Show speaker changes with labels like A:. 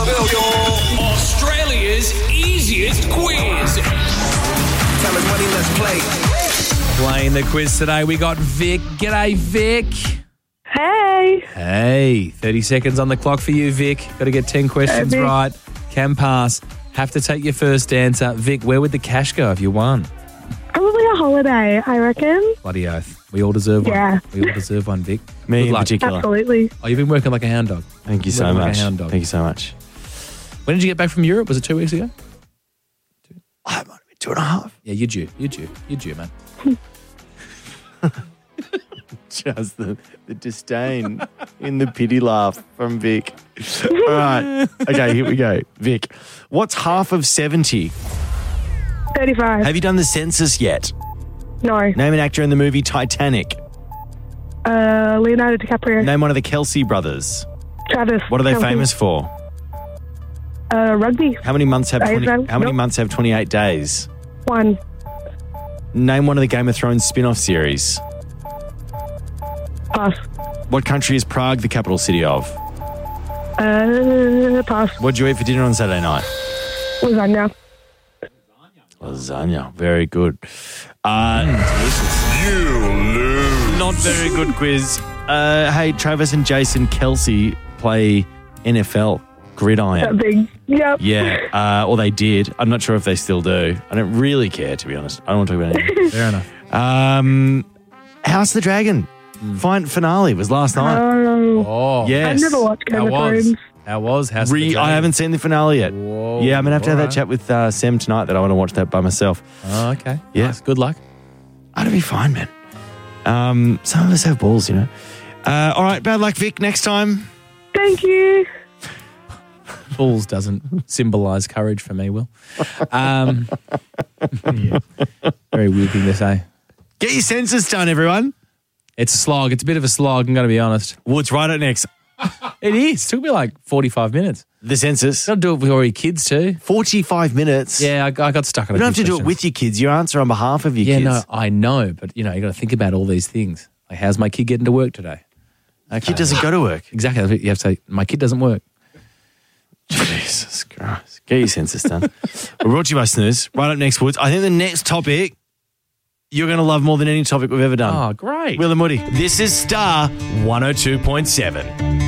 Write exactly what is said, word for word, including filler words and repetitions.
A: Bell, y'all. Australia's easiest quiz. Time is money, let's play.
B: Playing the quiz today, we got Vic. G'day, Vic.
C: Hey.
B: Hey, thirty seconds on the clock for you, Vic. Got to get ten questions
C: Hey, Vic.
B: right. Can pass. Have to take your first answer. Vic, where would the cash go if you won?
C: Probably a holiday, I reckon.
B: Bloody oath. We all deserve one.
C: Yeah.
B: We all deserve one, Vic.
D: Me
B: Good
D: in
B: luck.
D: particular.
C: Absolutely.
B: Oh, you've been working like a hound dog.
D: Thank you so
B: Working like
D: much.
B: a hound dog.
D: Thank you so much.
B: When did you get back from Europe? Was it two weeks ago?
D: Oh, it might have been two and a half.
B: Yeah, you're due. You're due. You're due, man.
D: Just the, the disdain in the pity laugh from Vic. All right. Okay, here we go. Vic, what's half of seventy?
C: thirty-five.
D: Have you done the census yet?
C: No.
D: Name an actor in the movie Titanic.
C: Uh, Leonardo DiCaprio.
D: Name one of the Kelsey brothers.
C: Travis.
D: What are they
C: Kelce.
D: famous for?
C: Uh, rugby.
D: How many months have twenty,
C: Ayesha?
D: how many
C: Nope.
D: months have twenty-eight days?
C: One.
D: Name one of the Game of Thrones spin-off series.
C: Pass.
D: What country is Prague the capital city of?
C: Uh, pass.
D: What did you eat for dinner on Saturday night?
C: Lasagna.
D: Lasagna. Very good. Uh,
A: You lose.
D: not very good quiz. Uh, hey, Travis and Jason Kelsey play N F L gridiron.
C: That big. Yep.
D: Yeah, uh, or they did. I'm not sure if they still do. I don't really care, to be honest. I don't want to talk about anything.
B: Fair enough.
D: um, House of the Dragon. Fine finale was last night.
C: Oh.
B: Oh,
D: yes.
C: I've never watched Game
B: How
C: of
B: was?
C: Thrones.
B: How was? House of
D: Re-
B: the
D: I
B: Dragon?
D: haven't seen the finale yet.
B: Whoa,
D: yeah, I'm going to have to have that
B: alright.
D: chat with uh, Sam tonight that I want to watch that by myself.
B: Oh, okay.
D: Yeah.
B: Nice. Good luck.
D: I'd be fine, man. Um, some of us have balls, you know. Uh, all right, bad luck, Vic. Next time.
C: Thank you.
B: Balls doesn't symbolise courage for me, Will. Um, yeah. Very weird thing to say.
D: Get your census done, everyone.
B: It's a slog. It's a bit of a slog, I'm going to be honest.
D: What's right up next?
B: It is. It took me like forty-five minutes.
D: The census.
B: Got to do it with all your kids too.
D: forty-five minutes.
B: Yeah, I, I got stuck on
D: You
B: a
D: don't have
B: few
D: to do it
B: questions.
D: with your kids. You answer on behalf of your
B: Yeah,
D: kids.
B: no, I know. But, you know, you got to think about all these things. Like, how's my kid getting to work today? Okay.
D: Kid doesn't go to work.
B: Exactly. That's what you have to say, my kid doesn't work.
D: Jesus Christ. Get your census done. We're brought to you by Snooze. Right up next, Woods. I think the next topic you're going to love more than any topic we've ever done.
B: Oh, great.
D: Will and Woody. This is Star one oh two point seven.